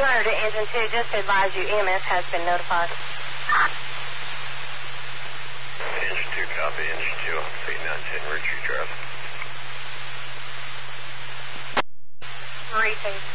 200 to Engine 2, just to advise you, EMS has been notified. Engine 2, copy. Engine 2, on C910, retreat drive. Retreat.